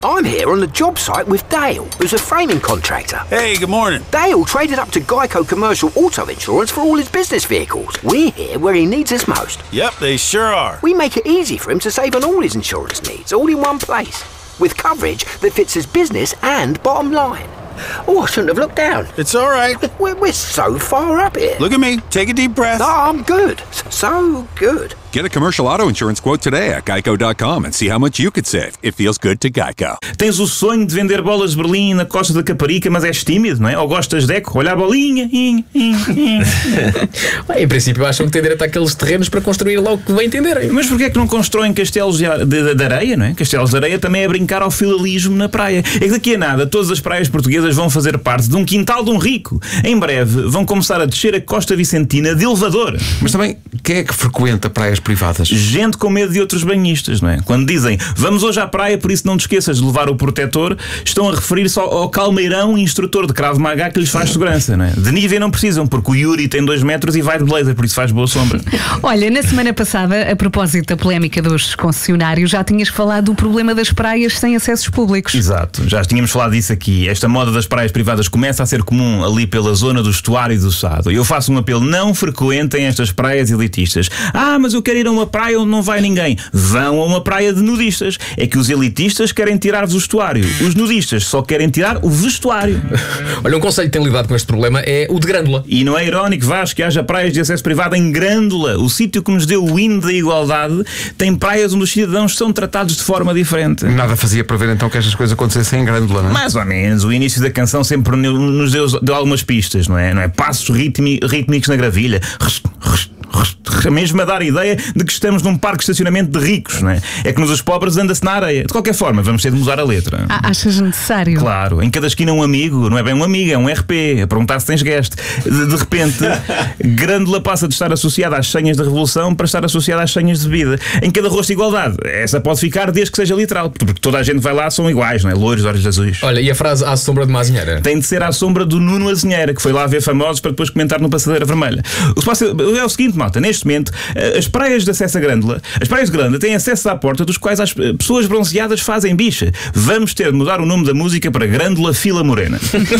I'm here on the job site with Dale, who's a framing contractor. Hey, good morning. Dale traded up to Geico Commercial Auto Insurance for all his business vehicles. We're here where he needs us most. Yep, they sure are. We make it easy for him to save on all his insurance needs, all in one place, with coverage that fits his business and bottom line. Oh, I shouldn't have looked down. It's all right. We're so far up here. Look at me. Take a deep breath. Oh, I'm good. So good. Get a commercial auto insurance quote today at geico.com and see how much you could save. It feels good to Geico. Tens o sonho de vender bolas de Berlim na Costa da Caparica, mas és tímido, não é? Ou gostas de eco? Olha a bolinha. Em princípio, acham que tem direito àqueles terrenos para construir logo que bem entenderem. Mas porquê é que não constroem castelos de areia, não é? Castelos de areia também é brincar ao filalismo na praia. É que daqui a nada todas as praias portuguesas vão fazer parte de um quintal de um rico. Em breve vão começar a descer a Costa Vicentina de elevador. Mas também, quem é que frequenta praias privadas? Gente com medo de outros banhistas, não é? Quando dizem, vamos hoje à praia, por isso não te esqueças de levar o protetor, estão a referir-se ao calmeirão instrutor de Krav Maga que lhes faz segurança, não é? De Nivea não precisam, porque o Yuri tem 2 metros e vai de blazer, por isso faz boa sombra. Olha, na semana passada, a propósito da polémica dos concessionários, já tinhas falado do problema das praias sem acessos públicos. Exato, já tínhamos falado disso aqui. Esta moda das praias privadas começa a ser comum ali pela zona do estuário e do Sado. Eu faço um apelo, não frequentem estas praias elitistas. Ah, mas eu quero ir a uma praia onde não vai ninguém. Vão a uma praia de nudistas. É que os elitistas querem tirar-vos o estuário. Os nudistas só querem tirar o vestuário. Olha, um conselho que tem lidado com este problema é o de Grândola. E não é irónico, Vasco, que haja praias de acesso privado em Grândola. O sítio que nos deu o hino da igualdade tem praias onde os cidadãos são tratados de forma diferente. Nada fazia para ver então que estas coisas acontecessem em Grândola, não é? Mais ou menos. O início da canção sempre nos deu algumas pistas, não é? Passos rítmicos na gravilha. Mesmo a dar a ideia de que estamos num parque de estacionamento de ricos, não é? É que nos pobres anda-se na areia. De qualquer forma, vamos ter de mudar a letra. Achas necessário? Claro, em cada esquina um amigo, não é bem um amigo, é um RP, a perguntar se tens guest. De repente, Grândola passa de estar associada às senhas da Revolução para estar associada às senhas de vida. Em cada rosto igualdade. Essa pode ficar desde que seja literal, porque toda a gente vai lá, são iguais, não é? Loiros, olhos azuis. Olha, e a frase à sombra de uma azinheira? Tem de ser à sombra do Nuno Azinheira, que foi lá ver famosos para depois comentar no Passadeira Vermelha. O que se passa é o seguinte, malta, neste momento, as praias de acesso a Grândola, as praias de Grândola têm acesso à porta dos quais as pessoas bronzeadas fazem bicha. Vamos ter de mudar o nome da música para Grândola Fila Morena.